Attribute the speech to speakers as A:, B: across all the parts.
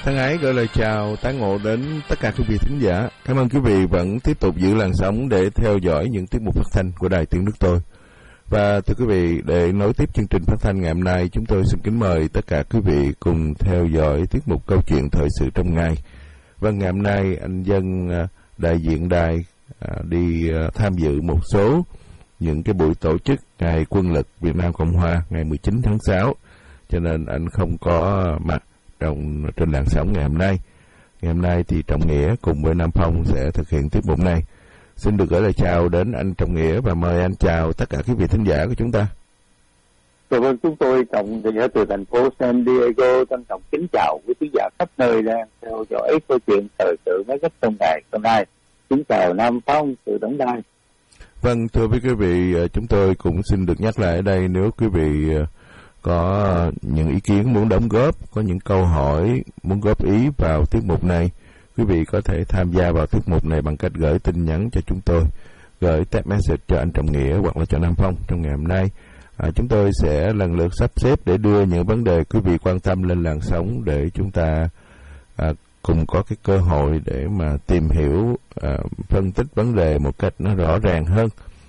A: Thân ái gửi lời chào tán ngộ đến tất cả quý vị thính giả. Cảm ơn quý vị vẫn tiếp tục giữ làn sóng để theo dõi những tiết mục phát thanh của Đài Tiếng Nước Tôi. Và thưa quý vị, để nối tiếp chương trình phát thanh ngày hôm nay, chúng tôi xin kính mời tất cả quý vị cùng theo dõi tiết mục câu chuyện thời sự trong ngày. Vâng, ngày hôm nay anh Dân đại diện đài đi tham dự một số những cái buổi tổ chức ngày Quân lực Việt Nam Cộng Hòa ngày 19 tháng 6, cho nên anh không có mặt trên làn sóng ngày hôm nay. Ngày hôm nay thì Trọng Nghĩa cùng với Nam Phong sẽ thực hiện tiết mục này. Xin được gửi lời chào đến anh Trọng Nghĩa và mời anh chào tất cả quý vị thính giả của chúng ta.
B: Dạ vâng, chúng tôi Trọng Nghĩa từ thành phố San Diego trân trọng kính chào quý khán giả khắp nơi đang theo dõi câu chuyện thời sự mấy cách trong ngày hôm nay. Kính chào Nam Phong từ Tổng Đài.
A: Vâng, thưa quý vị, chúng tôi cũng xin được nhắc lại ở đây, nếu quý vị có những ý kiến muốn đóng góp, có những câu hỏi muốn góp ý vào tiết mục này, quý vị có thể tham gia vào tiết mục này bằng cách gửi tin nhắn cho chúng tôi, gửi text message cho anh Trọng Nghĩa hoặc là cho Nam Phong trong ngày hôm nay. Chúng tôi sẽ lần lượt sắp xếp để đưa những vấn đề quý vị quan tâm lên làn sóng để chúng ta cùng có cái cơ hội để mà tìm hiểu, phân tích vấn đề một cách nó rõ ràng hơn.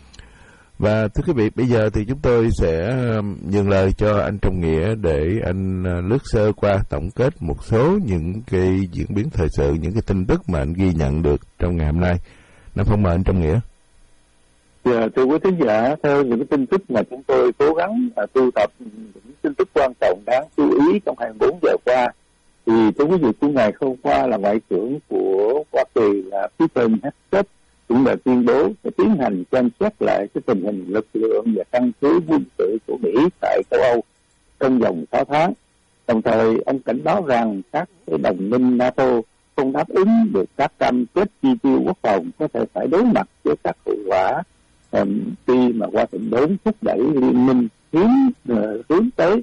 A: Và thưa quý vị, bây giờ thì chúng tôi sẽ nhường lời cho anh Trọng Nghĩa để anh lướt sơ qua tổng kết một số những cái diễn biến thời sự, những cái tin tức mà anh ghi nhận được trong ngày hôm nay. Nam Phong mời anh Trọng Nghĩa.
B: Dạ, thưa quý thính giả, theo những cái tin tức mà chúng tôi cố gắng thu thập những tin tức quan trọng đáng chú ý trong 24 giờ qua, thì thưa quý vị, của ngày hôm qua là Ngoại trưởng của Hoa Kỳ là Peter Hexet cũng đã tuyên bố sẽ tiến hành xem xét lại cái tình hình lực lượng và căn cứ quân sự của Mỹ tại châu Âu trong vòng 6 tháng. Đồng thời, ông cảnh báo rằng các cái đồng minh NATO không đáp ứng được các cam kết chi tiêu quốc phòng có thể phải đối mặt với các hậu quả khi mà Washington thúc đẩy liên minh hướng tới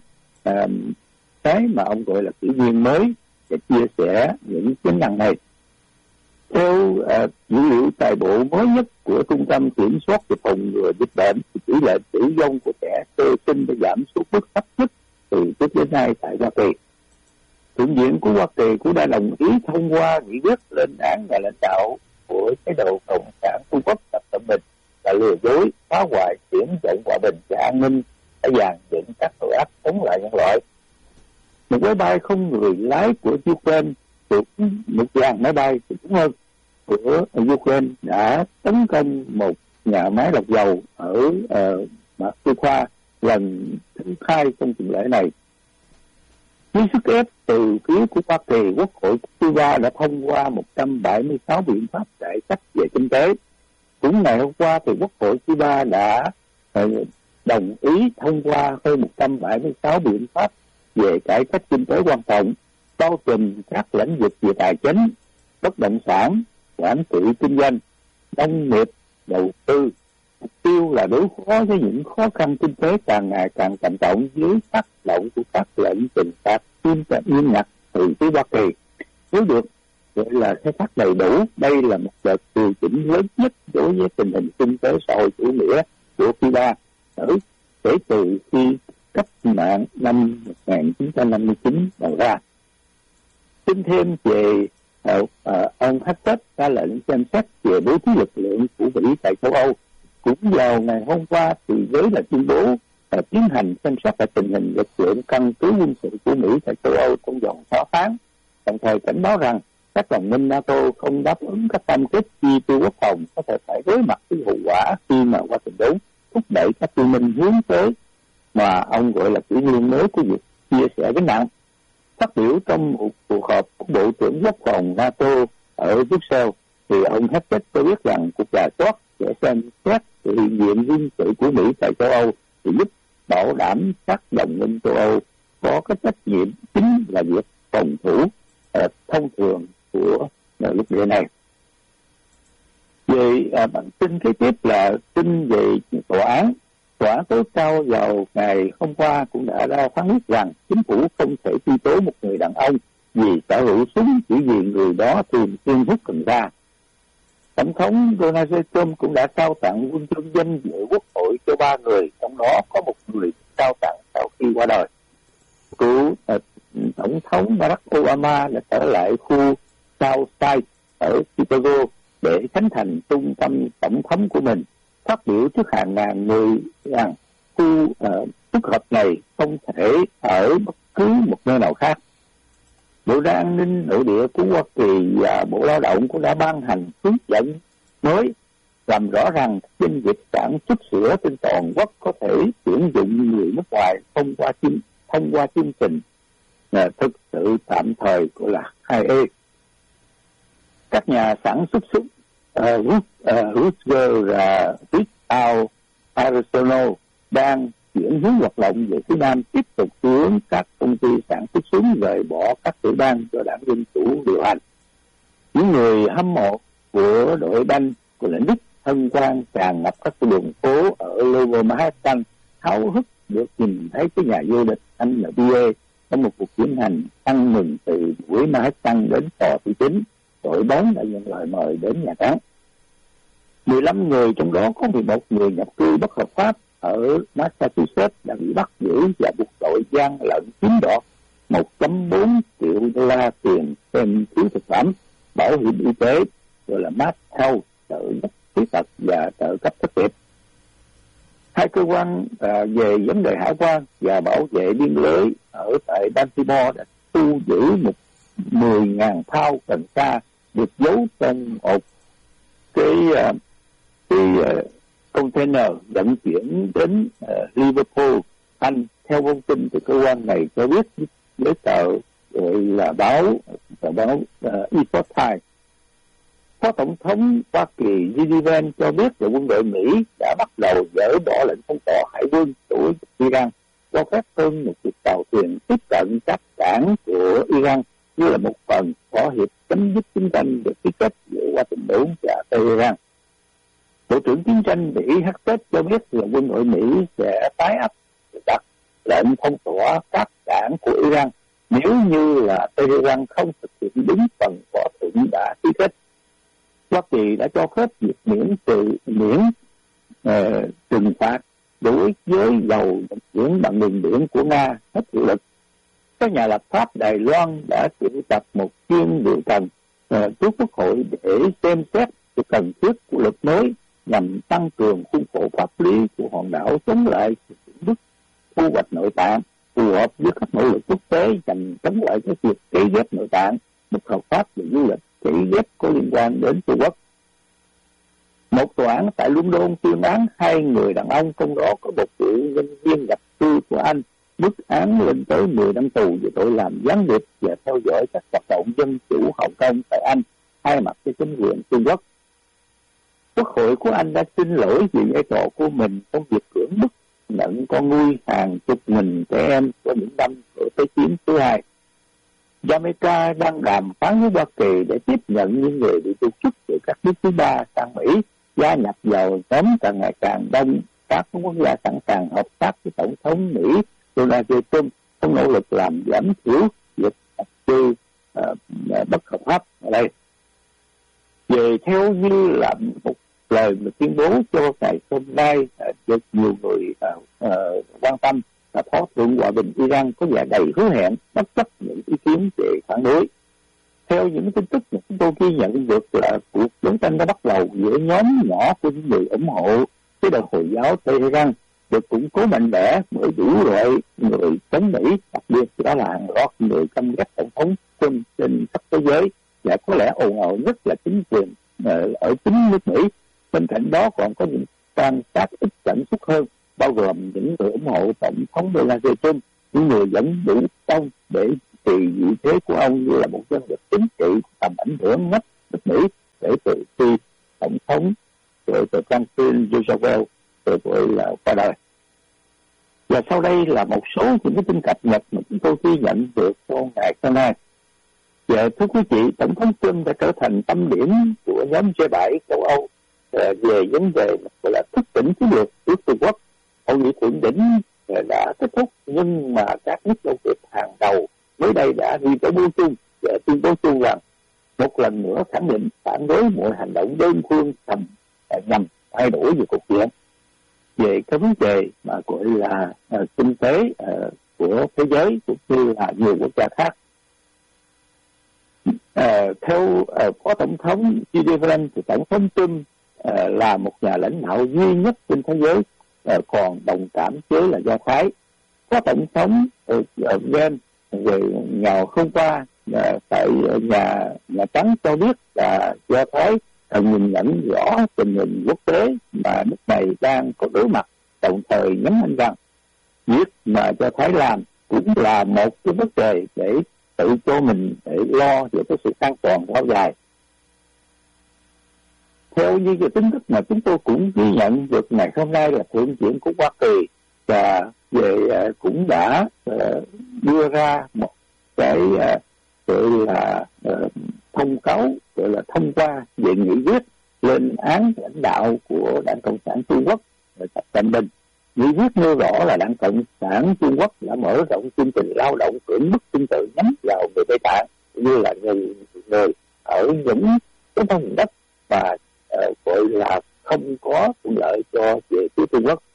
B: cái mà ông gọi là kỷ nguyên mới để chia sẻ những tính năng này. Theo dữ liệu tài bộ mới nhất của Trung tâm Kiểm soát và Phòng ngừa Dịch bệnh, thì tỷ lệ tử vong của trẻ sơ sinh đã giảm xuống mức thấp nhất từ trước đến nay tại Hoa Kỳ. Thượng viện của Hoa Kỳ cũng đã đồng ý thông qua nghị quyết lên án nhà lãnh đạo của chế độ Cộng sản Trung Quốc Tập Cận Bình là lừa dối, phá hoại, tiễn dẫn hòa bình và an ninh, đã dàn dựng các tội ác chống lại nhân loại. Một máy bay không người lái của Ukraine, một dàn máy bay thì đúng hơn của Ukraine đã tấn công một nhà máy lọc dầu ở Moskva lần thứ 2 trong tuần lễ này. Với sức ép từ phía của Hoa Kỳ, Quốc hội Cuba đã thông qua 176 biện pháp cải cách về kinh tế. Cũng ngày hôm qua thì Quốc hội Cuba đã đồng ý thông qua hơn 176 biện pháp về cải cách kinh tế quan trọng, bao gồm các lĩnh vực về tài chính, bất động sản, quản trị kinh doanh, nông nghiệp, đầu tư. Mục tiêu là đối phó với những khó khăn kinh tế càng ngày càng trầm trọng dưới tác động của các lệnh trừng phạt nghiêm ngặt từ phía Hoa Kỳ. Nếu được gọi là khai thác đầy đủ, đây là một đợt điều chỉnh lớn nhất đối với tình hình kinh tế xã hội chủ nghĩa của Cuba kể từ khi cách mạng năm 1959 đầu ra. Tin thêm về ông Hexet ra lệnh xem xét về bố trí lực lượng của Mỹ tại châu Âu. Cũng vào ngày hôm qua thì với là tuyên bố tiến hành xem xét lại tình hình lực lượng căn cứ quân sự của Mỹ tại châu Âu trong vòng 6 tháng, đồng thời cảnh báo rằng các đồng minh NATO không đáp ứng các cam kết chi tiêu quốc phòng có thể phải đối mặt với hậu quả khi mà Washington thúc đẩy các liên minh hướng tới mà ông gọi là kỷ nguyên mới của việc chia sẻ gánh nặng. Phát biểu trong một cuộc họp của Bộ trưởng Quốc phòng NATO ở Brussels, thì ông Hexet cho biết rằng cuộc rà soát sẽ xem xét sự hiện diện quân sự của Mỹ tại châu Âu để giúp bảo đảm các đồng minh châu Âu có cái trách nhiệm chính là việc phòng thủ thông thường của lúc địa này. Về bản tin kế tiếp là tin về tòa án. Tòa án tối cao vào ngày hôm qua cũng đã ra phán quyết rằng chính phủ không thể truy tố một người đàn ông vì sở hữu súng chỉ vì người đó thường xuyên hút cần sa. Tổng thống Donald Trump cũng đã trao tặng huân chương danh dự Quốc hội cho 3 người, trong đó có một người trao tặng sau khi qua đời. Cựu Tổng thống Barack Obama đã trở lại khu Southside ở Chicago để khánh thành trung tâm tổng thống của mình. Phát biểu trước hàng ngàn người rằng khu phức hợp này không thể ở bất cứ một nơi nào khác. Bộ An ninh Nội địa của Hoa Kỳ và Bộ Lao động cũng đã ban hành hướng dẫn mới làm rõ rằng doanh nghiệp sản xuất sữa trên toàn quốc có thể tuyển dụng người nước ngoài thông qua chương trình thực sự tạm thời gọi là 2E. Các nhà sản xuất sữa Rutgers và Without Arizona đang chuyển hướng hoạt động về phía Nam, tiếp tục hướng các công ty sản xuất súng rời bỏ các tiểu bang do đảng Dân Chủ điều hành. Những người hâm mộ của đội banh của lãnh Đức hân hoan tràn ngập các đường phố ở Lower Manhattan, háo hức được nhìn thấy cái nhà vô địch NBA trong một cuộc tiến hành ăn mừng từ buổi Manhattan đến tòa thị chính. Đội bóng đã nhận lời mời đến Nhà Trắng. 15 người, trong đó có 11 người nhập cư bất hợp pháp ở Massachusetts đã bị bắt giữ và buộc tội gian lận chiếm đoạt 1.4 triệu đô la tiền thêm thiếu thực phẩm, bảo hiểm y tế, gọi là Mass Health, trợ giúp khuyết tật và trợ cấp thất nghiệp. Hai cơ quan về vấn đề hải quan và bảo vệ biên giới ở tại Baltimore đã thu giữ 10.000 thao cần sa được giấu trong một cái container vận chuyển đến Liverpool, Anh. Theo thông tin từ cơ quan này cho biết với tờ gọi là báo Epoch Times, Phó Tổng thống Hoa Kỳ J.D. Vance cho biết là quân đội Mỹ đã bắt đầu dỡ bỏ lệnh phong tỏa hải quân của Iran, cho phép hơn 1 chiếc tàu thuyền tiếp cận các cảng của Iran như là một phần thỏa hiệp chấm dứt chiến tranh được ký kết giữa Washington và Tehran. Bộ trưởng chiến tranh Mỹ Hastert cho biết là quân đội Mỹ sẽ tái áp đặt lệnh phong tỏa các cảng của Iran nếu như là Tehran không thực hiện đúng phần thỏa thuận đã ký kết. Hoa Kỳ đã cho phép việc miễn trừng phạt đối với dầu vận chuyển bằng đường biển của Nga hết hiệu lực. Các nhà lập pháp Đài Loan đã triệu tập một chuyên điều trần trước Quốc hội để xem xét sự cần thiết của luật mới nhằm tăng cường khuôn khổ pháp lý của hòn đảo chống lại sự cưỡng bức thu hoạch nội tạng, phù hợp với các nỗ lực quốc tế nhằm chống lại cái việc cấy ghép nội tạng bất hợp pháp về du lịch cấy ghép có liên quan đến Trung Quốc. Một tòa án tại London tuyên án 2 người đàn ông, trong đó có một cựu nhân viên nhập cư của Anh, mức án lên tới 10 năm tù về tội làm gián điệp và theo dõi các hoạt động dân chủ Hồng Kông tại Anh, thay mặt cho chính quyền Trung Quốc. Quốc hội của Anh đã xin lỗi vì vai trò của mình trong việc cưỡng bức nhận con nuôi hàng chục nghìn trẻ em của những năm của Thế chiến thứ 2. Jamaica đang đàm phán với Hoa Kỳ để tiếp nhận những người bị trục xuất từ các nước thứ ba sang Mỹ, gia nhập vào nhóm càng ngày càng đông các quốc gia sẵn sàng hợp tác với Tổng thống Mỹ Donald Trump trong nỗ lực làm giảm thiểu việc nhập cư bất hợp pháp ở đây. Về theo như là một lời mà tuyên bố cho ngày hôm nay được nhiều người quan tâm, là Phó Thượng Hòa bình Iran có vẻ đầy hứa hẹn bất chấp những ý kiến về phản đối. Theo những tin tức mà chúng tôi ghi nhận được là cuộc đấu tranh đã bắt đầu giữa nhóm nhỏ của những người ủng hộ chế độ Hồi giáo Tehran được củng cố mạnh mẽ bởi đủ loại người chống Mỹ, đặc biệt đó là hàng loạt người căm ghét Tổng thống Trump trên khắp thế giới, và có lẽ ồn ào nhất là chính quyền ở chính nước Mỹ. Bên cạnh đó còn có những quan sát ít cảm xúc hơn, bao gồm những người ủng hộ Tổng thống Donald Trump, những người vẫn đủ công để trị vị thế của ông như là một nhân vật chính trị tầm ảnh hưởng nhất nước Mỹ để từ khi Tổng thống rồi từ Franklin Roosevelt rồi là qua đời. Và sau đây là một số những cái tin cập nhật mà chúng tôi ghi nhận được trong ngày hôm nay. Và thưa quý vị, Tổng thống Trump đã trở thành tâm điểm của nhóm G7 châu Âu về vấn đề gọi là thức tỉnh chiến lược của Trung Quốc. Hội nghị thượng đỉnh đã kết thúc, nhưng mà các nước công nghiệp hàng đầu mới đây đã đi tới bố chung và tuyên bố chung rằng một lần nữa khẳng định phản đối mọi hành động đơn phương nhằm thay đổi về cục diện về cái vấn đề mà gọi là kinh tế của thế giới cũng như là nhiều quốc gia khác. Theo Phó Tổng thống J.D. Vance thì Tổng thống Trump là một nhà lãnh đạo duy nhất trên thế giới còn đồng cảm với là Do Thái. Phó Tổng thống Vance về ngày hôm qua tại nhà Trắng cho biết là Do Thái nhìn nhận rõ tình hình quốc tế mà nước này đang có đối mặt, đồng thời nhấn mạnh rằng việc mà Do Thái làm cũng là một cái vấn đề để tự cho mình để lo về cái sự an toàn lâu dài. Theo như cái tin tức mà chúng tôi cũng ghi nhận được ngày hôm nay là Thượng viện của Hoa Kỳ và cũng đã đưa ra một cái gọi là thông cáo, gọi là thông qua về nghị quyết lên án lãnh đạo của Đảng Cộng sản Trung Quốc Tập Cận Bình. Nghị quyết nêu rõ là Đảng Cộng sản Trung Quốc đã mở rộng chương trình lao động cưỡng bức tương tự nhắm vào người Tây Tạng như là người ở những cái vùng đất và gọi là không có thuận lợi cho về phía Trung Quốc.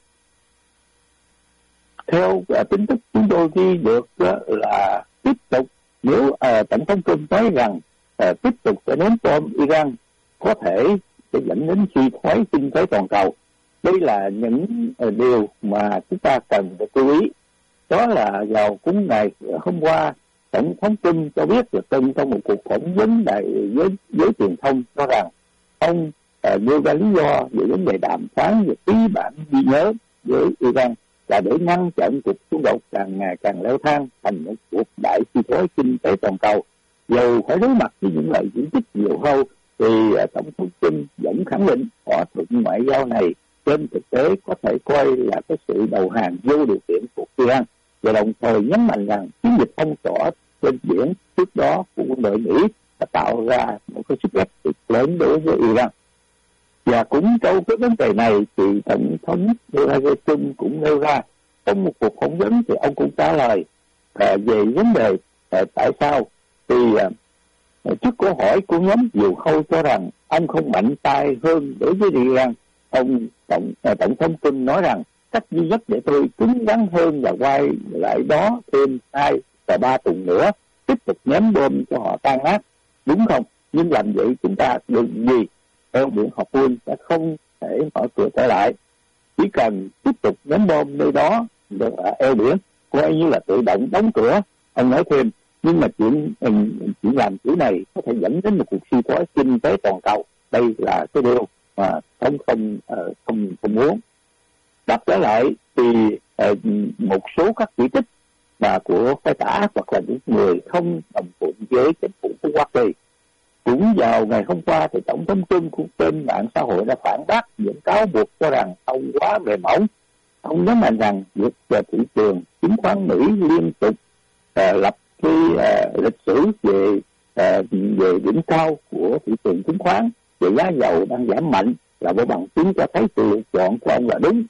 B: Theo tin tức chúng tôi ghi được là tiếp tục nếu Tổng thống Trump nói rằng tiếp tục sẽ ném bom Iran có thể sẽ dẫn đến suy thoái kinh tế toàn cầu. Đây là những điều mà chúng ta cần phải chú ý. Đó là vào cũng ngày hôm qua, Tổng thống Trump cho biết là trong một cuộc phỏng vấn với truyền thông cho rằng ông đưa ra lý do về vấn đề đàm phán về ký bản ghi nhớ với Iran là để ngăn chặn cuộc xung đột càng ngày càng leo thang thành một cuộc đại suy thoái kinh tế toàn cầu. Dù phải đối mặt với những lời chỉ trích nhiều hơn thì Tổng thống Trump vẫn khẳng định thỏa thuận ngoại giao này trên thực tế có thể coi là cái sự đầu hàng vô điều kiện của Iran, và đồng thời nhấn mạnh rằng chiến dịch phong tỏa trên biển trước đó của quân đội Mỹ đã tạo ra một cái sức ép cực lớn đối với Iran. Và cũng trong cái vấn đề này thì Tổng thống Donald Trump cũng nêu ra trong một cuộc phỏng vấn thì ông cũng trả lời về vấn đề tại sao thì trước câu hỏi của nhóm Diều Khâu cho rằng ông không mạnh tay hơn đối với Iran, Tổng thống Trump nói rằng cách duy nhất để tôi cứng rắn hơn và quay lại đó thêm 2 và 3 tuần nữa, tiếp tục ném bom cho họ tan nát, đúng không? Nhưng làm vậy chúng ta được gì? Eo biển Học Quân sẽ không thể mở cửa trở lại. Chỉ cần tiếp tục ném bom nơi đó, eo biển coi như là tự động đóng cửa. Ông nói thêm, nhưng mà chuyện làm kiểu này có thể dẫn đến một cuộc suy thoái kinh tế toàn cầu. Đây là cái điều mà ông không muốn. Đáp trở lại thì một số các chỉ trích mà của phái tả hoặc là những người không đồng thuận với chính phủ của Hoa Kỳ. Cũng vào ngày hôm qua thì Tổng thống Trump cũng trên mạng xã hội đã phản bác những cáo buộc cho rằng ông quá mềm mỏng. Ông nhấn mạnh rằng việc về thị trường chứng khoán Mỹ liên tục lập cái lịch sử về đỉnh cao của thị trường chứng khoán, về giá dầu đang giảm mạnh là một bằng chứng cho thấy sự lựa chọn của ông là đúng.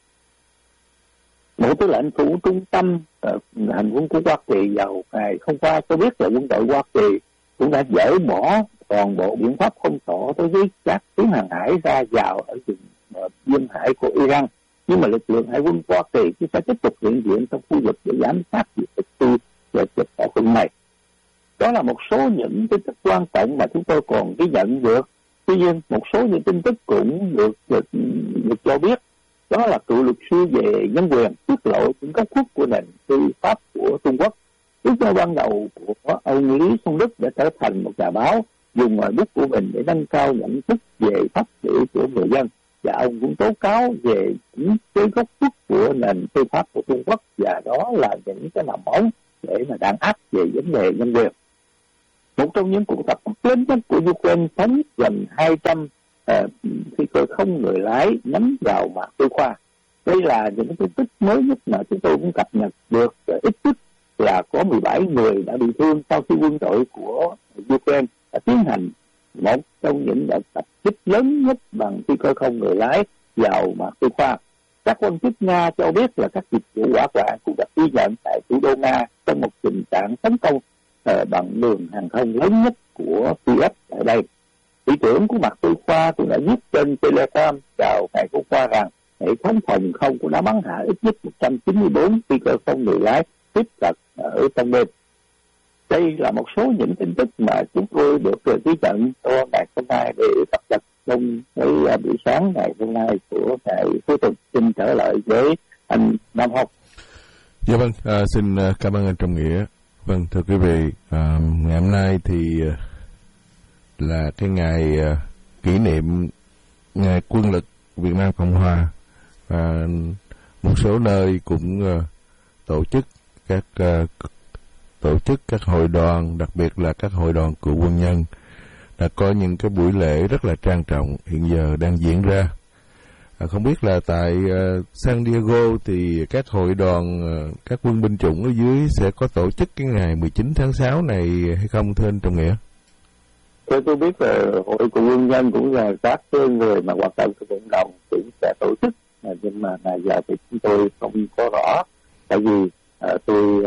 B: Bộ Tư lệnh Thủ Trung tâm Hành quân của Hoa Kỳ vào ngày hôm qua cho biết là quân đội Hoa Kỳ cũng đã dỡ bỏ toàn bộ biện pháp phong tỏa đối với các tuyến hàng hải ra vào ở vùng duyên hải của Iran, nhưng mà lực lượng hải quân Hoa Kỳ sẽ tiếp tục hiện diện trong khu vực để giám sát việc thực thi về thỏa thuận này. Đó là một số những tin tức quan trọng mà chúng tôi còn ghi nhận được. Tuy nhiên một số những tin tức cũng được cho biết, đó là cựu luật sư về nhân quyền tiết lộ những góc khuất của nền tư pháp của Trung Quốc. Lý do ban đầu của ông Lý Xuân Đức đã trở thành một nhà báo dùng ngòi bút của mình để nâng cao nhận thức về pháp trị của người dân, và ông cũng tố cáo về những cái góc khuất của nền tư pháp của Trung Quốc, và đó là những cái mầm móng để mà đàn áp về vấn đề nhân quyền. Một trong những cuộc tập kích lớn nhất của Ukraine phóng gần 200 phi cơ không người lái nhắm vào Mạc Tư Khoa. Đây là những tin tức mới nhất mà chúng tôi cũng cập nhật được. Ít nhất là có 17 người đã bị thương sau khi quân đội của Ukraine đã tiến hành một trong những đợt tập kích lớn nhất bằng phi cơ không người lái vào Mạc Tư Khoa. Các quan chức Nga cho biết là các dịch vụ hỏa hoạn cũng đã ghi nhận tại thủ đô Nga trong một tình trạng tấn công bằng đường hàng không lớn nhất của Kiev tại đây. Thị trưởng của Mạc Tư Khoa cũng đã viết trên Telegram vào ngày hôm qua rằng hệ thống phòng không cũng đã bắn hạ ít nhất 194 phi cơ không người lái tiếp cận ở trong đêm. Đây là một số những tin tức mà chúng tôi được ghi nhận cho ngày hôm nay để cập nhật trong cái buổi sáng ngày hôm nay của ngày cuối tuần. Xin trở lại với anh Nam Hồng.
A: Dạ vâng, xin cảm ơn anh Trọng Nghĩa. Vâng, thưa quý vị, ngày hôm nay thì là cái ngày kỷ niệm ngày quân lực Việt Nam Cộng Hòa, và một số nơi cũng tổ chức các hội đoàn, đặc biệt là các hội đoàn cựu quân nhân đã có những cái buổi lễ rất là trang trọng hiện giờ đang diễn ra. Không biết là tại San Diego thì các hội đoàn, các quân binh chủng ở dưới sẽ có tổ chức cái ngày 19 tháng 6 này hay không, thưa anh Trọng Nghĩa?
B: Theo tôi biết là hội cựu quân nhân cũng là các người mà hoạt động trong cộng đồng cũng sẽ tổ chức, nhưng mà giờ thì chúng tôi không có rõ, tại vì tôi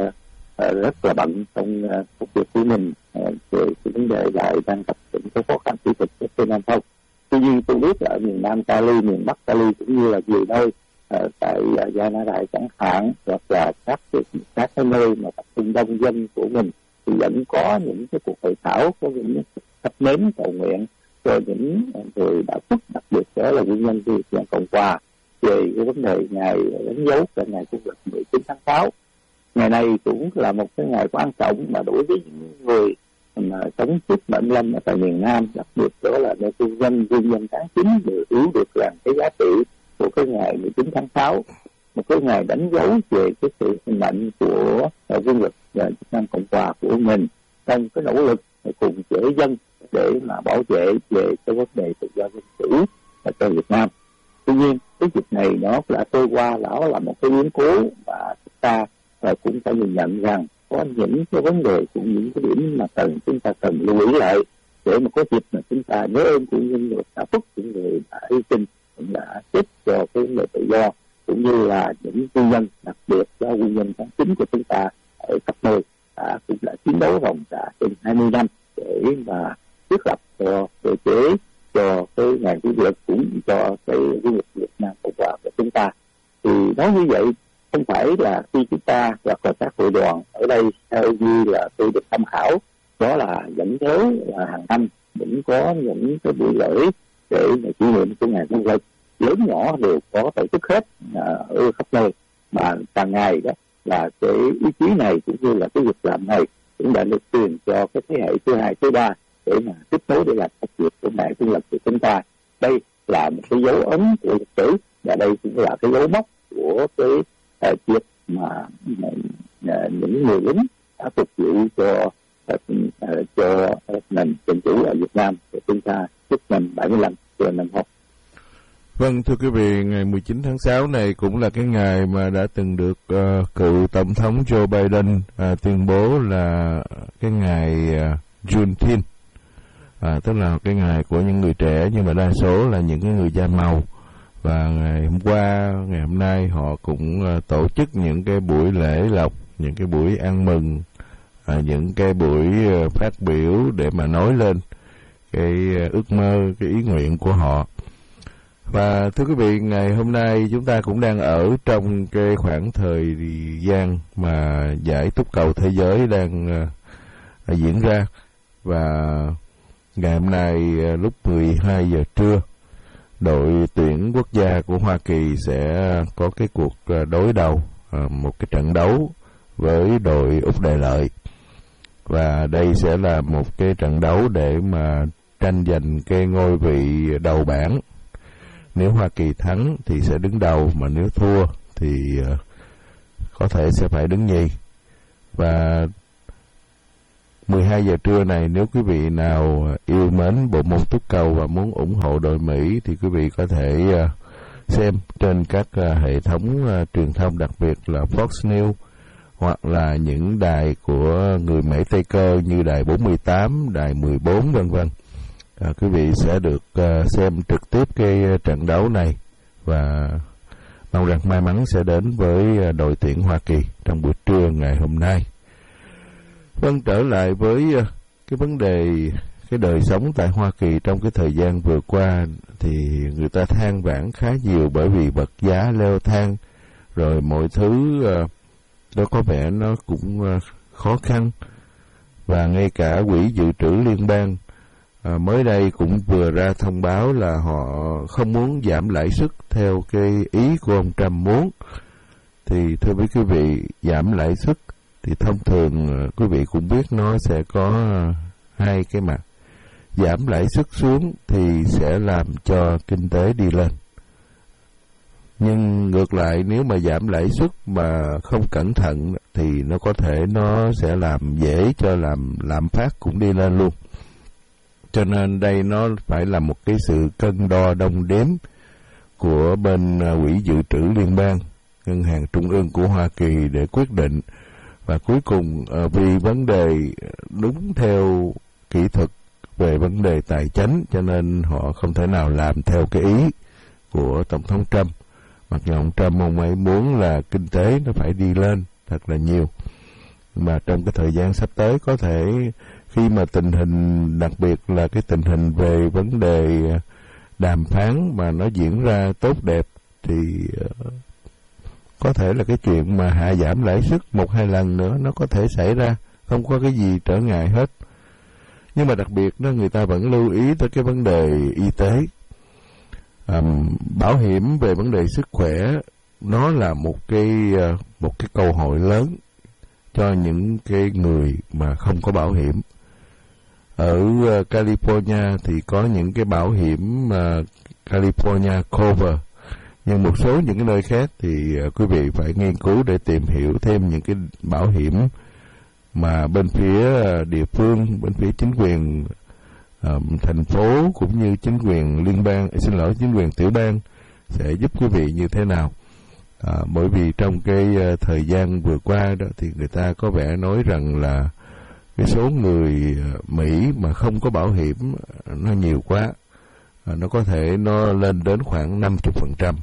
B: rất là bận trong công việc của mình về cái vấn đề lại đang gặp những cái khó khăn kỹ thuật trên Nam Thông. Tuy nhiên tôi biết là ở miền Nam Cali, miền Bắc Cali cũng như là nhiều nơi tại Gia Na Đại chẳng hạn, hoặc là các cái nơi mà tập trung đông dân của mình thì vẫn có những cái cuộc hội thảo, có những thắp nến cầu nguyện cho những người đã khuất, đặc biệt đó là quân nhân Việt Nam Cộng Hòa, về cái vấn đề ngày đánh dấu là ngày quốc lực 19 tháng 6. Ngày này cũng là một cái ngày quan trọng mà đối với những người mà sống trước bệnh lâm ở tại miền Nam, đặc biệt đó là nơi quân nhân tháng 9 đều hiểu được rằng cái giá trị của cái ngày 19 tháng 6, một cái ngày đánh dấu về cái sự mạnh của quân lực Việt Nam Cộng Hòa của mình trong cái nỗ lực cùng với dân để mà bảo vệ về cái vấn đề tự do dân chủ cho Việt Nam. Tuy nhiên cái dịp này nó đã trôi qua, đó là một cái biến cố và chúng ta cũng phải nhìn nhận rằng có những cái vấn đề, cũng những cái điểm mà chúng ta cần lưu ý lại để mà có dịp mà chúng ta nhớ ơn của những người đã khuất, những người đã hy sinh, cũng đã chết cho cái vấn đề tự do, cũng như là những quân nhân, đặc biệt là quân nhân tháng 9 của chúng ta ở khắp nơi cũng đã chiến đấu vòng cả trên 20 năm để mà thiết lập cho cơ chế cho cái ngành quân lực, cũng cho cái quân lực Việt Nam Cộng Hòa của chúng ta. Thì nói như vậy không phải là khi chúng ta hoặc là các hội đoàn ở đây theo như là tôi được tham khảo, đó là vẫn nhớ là hàng năm vẫn có những cái buổi lễ để kỷ niệm của ngày quân lực lớn nhỏ đều có tổ chức hết ở khắp nơi, mà càng ngày đó là cái ý chí này cũng như là cái việc làm này cũng đã được truyền cho cái thế hệ thứ hai, thứ ba để mà tiếp nối để làm các việc của ngày quân lực của chúng ta. Đây là một cái dấu ấn của lịch sử, và đây cũng là cái dấu mốc của cái việc mà những người lính đã phục vụ cho nền dân chủ ở Việt Nam của chúng ta trước năm 75 cho năm học.
A: Vâng, thưa quý vị, ngày 19 tháng 6 này cũng là cái ngày mà đã từng được cựu Tổng thống Joe Biden tuyên bố là cái ngày Juneteenth, tức là cái ngày của những người trẻ, nhưng mà đa số là những cái người da màu. Và ngày hôm qua, ngày hôm nay họ cũng tổ chức những cái buổi lễ lộc, những cái buổi ăn mừng, những cái buổi phát biểu để mà nói lên cái ước mơ, cái ý nguyện của họ. Và thưa quý vị, ngày hôm nay chúng ta cũng đang ở trong cái khoảng thời gian mà giải túc cầu thế giới đang diễn ra. Và ngày hôm nay lúc 12 giờ trưa, đội tuyển quốc gia của Hoa Kỳ sẽ có cái cuộc đối đầu, một cái trận đấu với đội Úc Đại Lợi. Và đây sẽ là một cái trận đấu để mà tranh giành cái ngôi vị đầu bảng. Nếu Hoa Kỳ thắng thì sẽ đứng đầu, mà nếu thua thì có thể sẽ phải đứng nhì. Và 12 giờ trưa này, nếu quý vị nào yêu mến bộ môn túc cầu và muốn ủng hộ đội Mỹ thì quý vị có thể xem trên các hệ thống truyền thông, đặc biệt là Fox News hoặc là những đài của người Mỹ Tây Cơ như đài 48, đài 14 vân vân. Quý vị sẽ được xem trực tiếp cái trận đấu này, và mong rằng may mắn sẽ đến với đội tuyển Hoa Kỳ trong buổi trưa ngày hôm nay. Vâng, trở lại với cái vấn đề cái đời sống tại Hoa Kỳ trong cái thời gian vừa qua thì người ta than vãn khá nhiều, bởi vì vật giá leo thang, rồi mọi thứ đó có vẻ nó cũng khó khăn. Và ngay cả Quỹ Dự trữ Liên bang mới đây cũng vừa ra thông báo là họ không muốn giảm lãi suất theo cái ý của ông Trump muốn. Thì thưa quý vị, giảm lãi suất thì thông thường quý vị cũng biết nó sẽ có hai cái mặt. Giảm lãi suất xuống thì sẽ làm cho kinh tế đi lên. Nhưng ngược lại, nếu mà giảm lãi suất mà không cẩn thận thì nó có thể nó sẽ làm dễ cho lạm phát cũng đi lên luôn. Cho nên đây nó phải là một cái sự cân đo đong đếm của bên Quỹ Dự trữ Liên bang, Ngân hàng Trung ương của Hoa Kỳ để quyết định. Và cuối cùng vì vấn đề đúng theo kỹ thuật về vấn đề tài chính, cho nên họ không thể nào làm theo cái ý của Tổng thống Trump. Mặc dù ông Trump ông ấy muốn là kinh tế nó phải đi lên thật là nhiều. Mà trong cái thời gian sắp tới có thể khi mà tình hình, đặc biệt là cái tình hình về vấn đề đàm phán mà nó diễn ra tốt đẹp thì có thể là cái chuyện mà hạ giảm lãi suất 1-2 lần nữa nó có thể xảy ra, không có cái gì trở ngại hết. Nhưng mà đặc biệt đó, người ta vẫn lưu ý tới cái vấn đề y tế. Bảo hiểm về vấn đề sức khỏe nó là một cái câu hỏi lớn cho những cái người mà không có bảo hiểm. Ở California thì có những cái bảo hiểm California Cover, nhưng một số những cái nơi khác thì quý vị phải nghiên cứu để tìm hiểu thêm những cái bảo hiểm mà bên phía địa phương, bên phía chính quyền thành phố cũng như chính quyền liên bang, chính quyền tiểu bang sẽ giúp quý vị như thế nào. Bởi vì trong cái thời gian vừa qua đó thì người ta có vẻ nói rằng là cái số người Mỹ mà không có bảo hiểm nó nhiều quá, nó có thể nó lên đến khoảng 50%.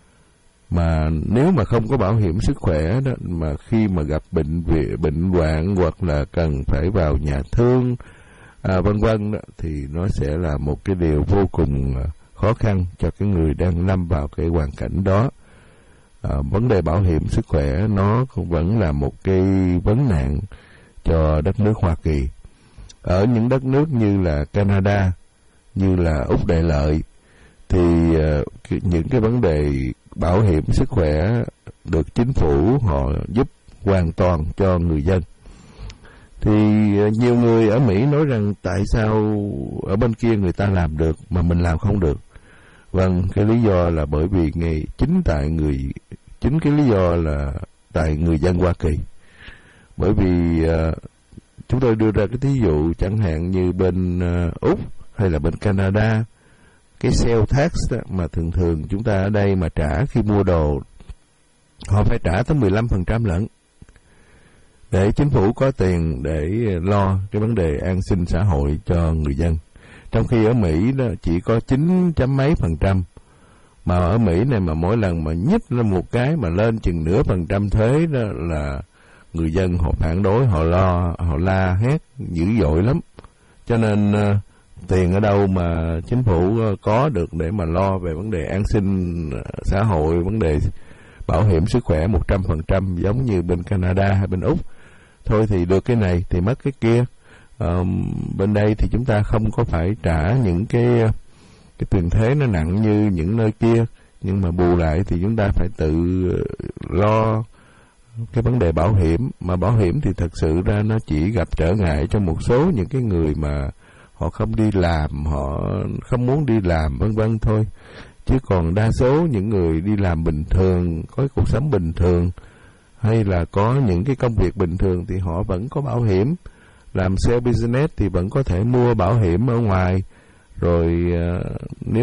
A: Mà nếu mà không có bảo hiểm sức khỏe đó, mà khi mà gặp bệnh hoạn hoặc là cần phải vào nhà thương vân vân đó, thì nó sẽ là một cái điều vô cùng khó khăn cho cái người đang lâm vào cái hoàn cảnh đó. Vấn đề bảo hiểm sức khỏe nó cũng vẫn là một cái vấn nạn cho đất nước Hoa Kỳ. Ở những đất nước như là Canada, như là Úc Đại Lợi thì những cái vấn đề bảo hiểm sức khỏe được chính phủ họ giúp hoàn toàn cho người dân. Thì nhiều người ở Mỹ nói rằng tại sao ở bên kia người ta làm được mà mình làm không được. Vâng, cái lý do là bởi vì chính cái lý do là tại người dân Hoa Kỳ. Bởi vì chúng tôi đưa ra cái thí dụ chẳng hạn như bên Úc hay là bên Canada, cái sale tax đó, mà thường chúng ta ở đây mà trả khi mua đồ, họ phải trả tới 15% lận, để chính phủ có tiền để lo cái vấn đề an sinh xã hội cho người dân. Trong khi ở Mỹ đó chỉ có 9 chấm mấy %. Mà ở Mỹ này mà mỗi lần mà nhích lên một cái mà lên chừng nửa % thuế đó là người dân họ phản đối, họ la hét dữ dội lắm. Cho nên tiền ở đâu mà chính phủ có được để mà lo về vấn đề an sinh xã hội, vấn đề bảo hiểm sức khỏe 100% giống như bên Canada hay bên Úc. Thôi thì được cái này thì mất cái kia. Bên đây thì chúng ta không có phải trả những cái tiền thuế nó nặng như những nơi kia, nhưng mà bù lại thì chúng ta phải tự lo cái vấn đề bảo hiểm. Mà bảo hiểm thì thật sự ra nó chỉ gặp trở ngại cho một số những cái người mà họ không đi làm, họ không muốn đi làm vân vân thôi. Chứ còn đa số những người đi làm bình thường, có cuộc sống bình thường hay là có những cái công việc bình thường thì họ vẫn có bảo hiểm. Làm sale business thì vẫn có thể mua bảo hiểm ở ngoài. Rồi nếu